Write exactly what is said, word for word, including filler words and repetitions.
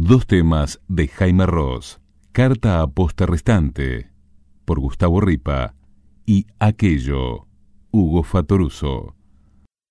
Dos temas de Jaime Ross, Carta a Posta Restante, por Gustavo Ripa, y Aquello, Hugo Fatoruso.